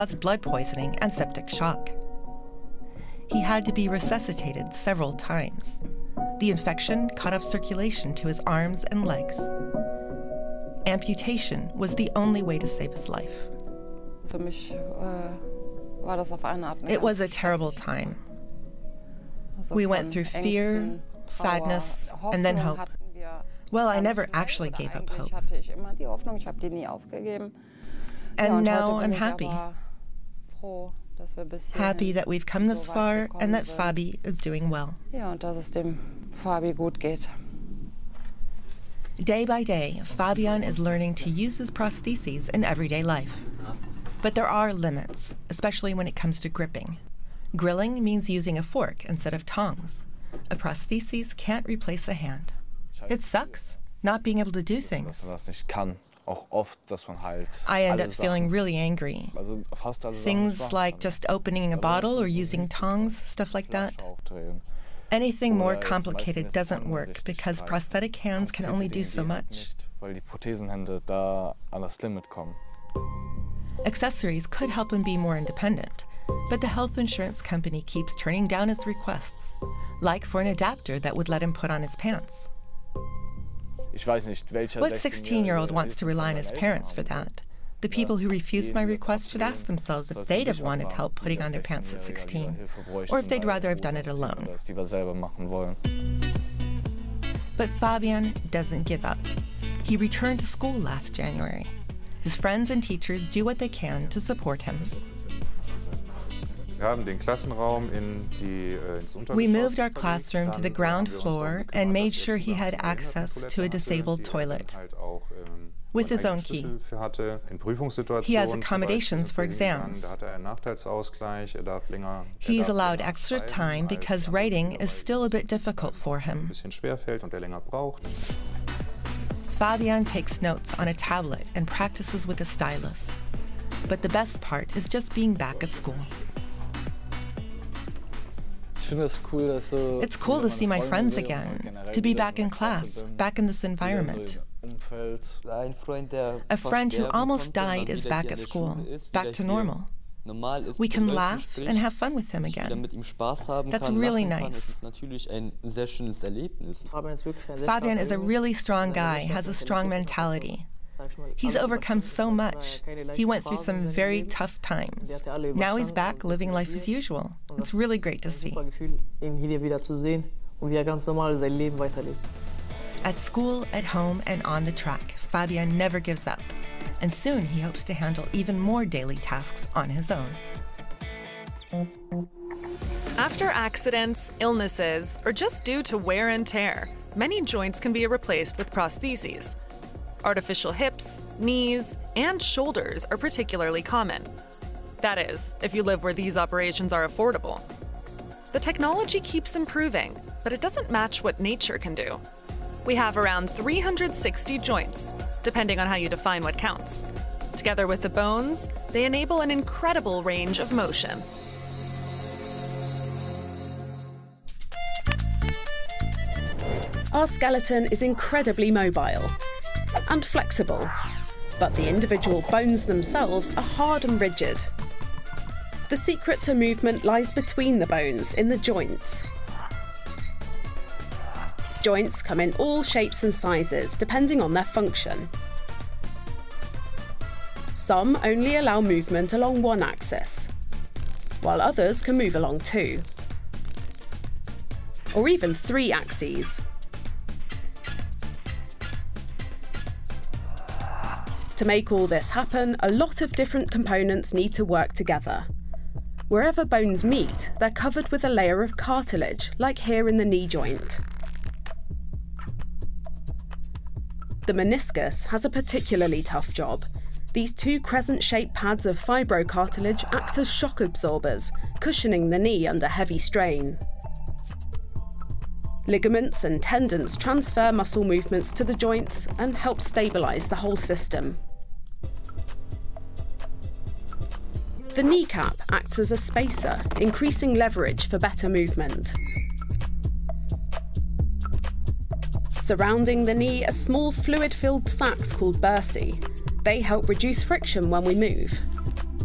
caused blood poisoning and septic shock. He had to be resuscitated several times. The infection cut off circulation to his arms and legs. Amputation was the only way to save his life. It was a terrible time. We went through fear, sadness, and then hope. Well, I never actually gave up hope. And now I'm happy. Happy that we've come this far and that Fabi is doing well. Day by day, Fabian is learning to use his prostheses in everyday life. But there are limits, especially when it comes to gripping. Grilling means using a fork instead of tongs. A prosthesis can't replace a hand. It sucks, not being able to do things. I end up feeling really angry. Things like just opening a bottle or using tongs, stuff like that. Anything more complicated doesn't work because prosthetic hands can only do so much. Accessories could help him be more independent, but the health insurance company keeps turning down his requests, like for an adapter that would let him put on his pants. What 16-year-old wants to rely on his parents for that? The people who refused my request should ask themselves if they'd have wanted help putting on their pants at 16, or if they'd rather have done it alone. But Fabian doesn't give up. He returned to school last January. His friends and teachers do what they can to support him. We moved our classroom to the ground floor and made sure he had access to a disabled toilet with his own key. He has accommodations for exams. He's allowed extra time because writing is still a bit difficult for him. Fabian takes notes on a tablet and practices with a stylus. But the best part is just being back at school. It's cool to see my friends again, to be back in class, back in this environment. A friend who almost died is back at school, back to normal. We can laugh and have fun with him again. That's really nice. Fabian is a really strong guy, has a strong mentality. He's overcome so much. He went through some very tough times. Now he's back living life as usual. It's really great to see. At school, at home, and on the track, Fabian never gives up. And soon he hopes to handle even more daily tasks on his own. After accidents, illnesses, or just due to wear and tear, many joints can be replaced with prostheses. Artificial hips, knees, and shoulders are particularly common. That is, if you live where these operations are affordable. The technology keeps improving, but it doesn't match what nature can do. We have around 360 joints, depending on how you define what counts. Together with the bones, they enable an incredible range of motion. Our skeleton is incredibly mobile and flexible, but the individual bones themselves are hard and rigid. The secret to movement lies between the bones, in the joints. Joints come in all shapes and sizes, depending on their function. Some only allow movement along one axis, while others can move along two, or even 3 axes. To make all this happen, a lot of different components need to work together. Wherever bones meet, they're covered with a layer of cartilage, like here in the knee joint. The meniscus has a particularly tough job. These 2 crescent-shaped pads of fibrocartilage act as shock absorbers, cushioning the knee under heavy strain. Ligaments and tendons transfer muscle movements to the joints and help stabilise the whole system. The kneecap acts as a spacer, increasing leverage for better movement. Surrounding the knee are small fluid-filled sacs called bursae. They help reduce friction when we move.